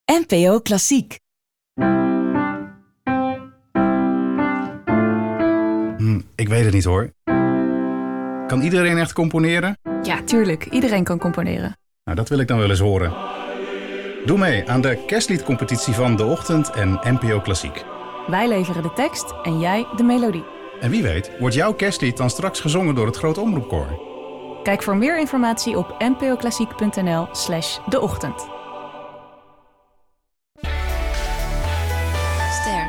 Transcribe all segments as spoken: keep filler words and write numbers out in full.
N P O Klassiek. Hm, ik weet het niet hoor. Kan iedereen echt componeren? Ja, tuurlijk. Iedereen kan componeren. Nou, dat wil ik dan wel eens horen. Doe mee aan de kerstliedcompetitie van De Ochtend en N P O Klassiek. Wij leveren de tekst en jij de melodie. En wie weet, wordt jouw kerstlied dan straks gezongen door het Groot Omroepkoor? Kijk voor meer informatie op npoklassiek.nl slash de ochtend. Ster.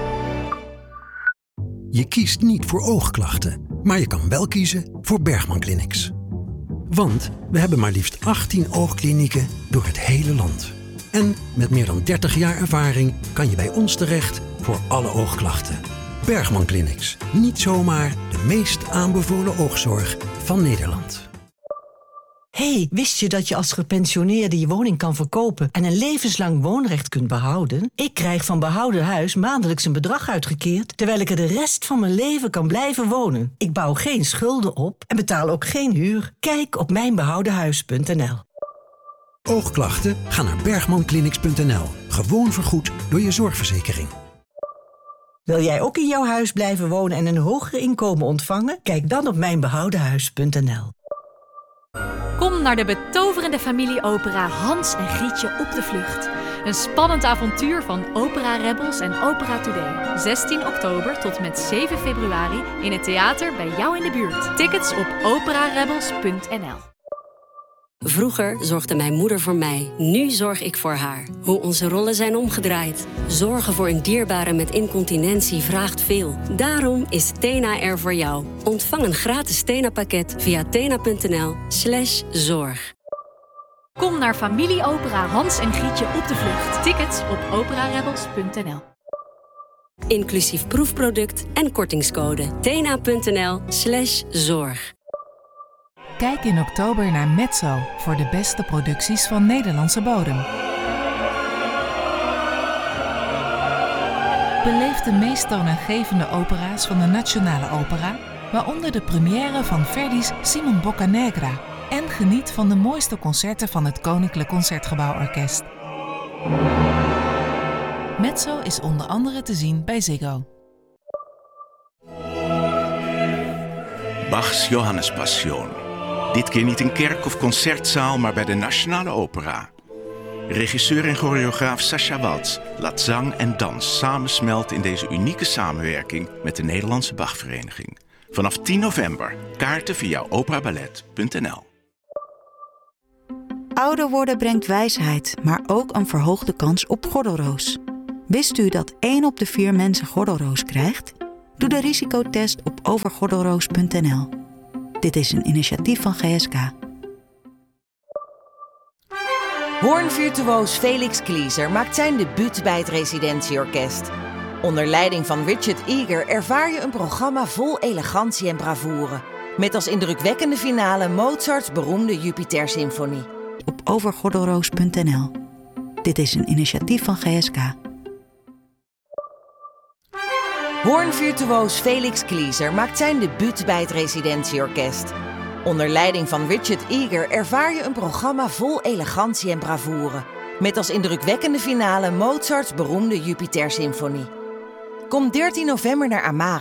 Je kiest niet voor oogklachten, maar je kan wel kiezen voor Bergman Clinics. Want we hebben maar liefst achttien oogklinieken door het hele land. En met meer dan dertig jaar ervaring kan je bij ons terecht voor alle oogklachten. Bergman Clinics. Niet zomaar de meest aanbevolen oogzorg van Nederland. Hey, wist je dat je als gepensioneerde je woning kan verkopen en een levenslang woonrecht kunt behouden? Ik krijg van Behouden Huis maandelijks een bedrag uitgekeerd, terwijl ik er de rest van mijn leven kan blijven wonen. Ik bouw geen schulden op en betaal ook geen huur. Kijk op mijn behouden huis punt n l. Oogklachten? Ga naar bergman clinics punt n l. Gewoon vergoed door je zorgverzekering. Wil jij ook in jouw huis blijven wonen en een hoger inkomen ontvangen? Kijk dan op mijn behouden huis punt n l. Kom naar de betoverende familieopera Hans en Grietje op de vlucht. Een spannend avontuur van Opera Rebels en Opera Today. zestien oktober tot met zeven februari in het theater bij jou in de buurt. Tickets op opera rebels punt n l. Vroeger zorgde mijn moeder voor mij. Nu zorg ik voor haar. Hoe onze rollen zijn omgedraaid. Zorgen voor een dierbare met incontinentie vraagt veel. Daarom is Tena er voor jou. Ontvang een gratis Tena-pakket via tena punt n l slash zorg. Kom naar familieopera Hans en Grietje op de vlucht. Tickets op opera rebels punt n l. Inclusief proefproduct en kortingscode. tena punt n l slash zorg. Kijk in oktober naar Mezzo voor de beste producties van Nederlandse bodem. Beleef de meest toonaangevende opera's van de Nationale Opera, waaronder de première van Verdi's Simon Boccanegra, en geniet van de mooiste concerten van het Koninklijk Concertgebouworkest. Mezzo is onder andere te zien bij Ziggo. Bachs Johannespassion. Dit keer niet in kerk of concertzaal, maar bij de Nationale Opera. Regisseur en choreograaf Sascha Waltz laat zang en dans samensmelten in deze unieke samenwerking met de Nederlandse Bachvereniging. Vanaf tien november. Kaarten via opera ballet punt n l. Ouder worden brengt wijsheid, maar ook een verhoogde kans op gordelroos. Wist u dat één op de vier mensen gordelroos krijgt? Doe de risicotest op overgordelroos punt n l. Dit is een initiatief van G S K. Hoornvirtuoos Felix Klieser maakt zijn debuut bij het Residentieorkest. Onder leiding van Richard Eager ervaar je een programma vol elegantie en bravoure. Met als indrukwekkende finale Mozarts beroemde Jupiter-symfonie. Op overgordelroos punt n l. Dit is een initiatief van G S K. Hoornvirtuoos Felix Klieser maakt zijn debuut bij het Residentieorkest. Onder leiding van Richard Eager ervaar je een programma vol elegantie en bravoure. Met als indrukwekkende finale Mozarts beroemde Jupiter-symfonie. Kom dertien november naar Amara.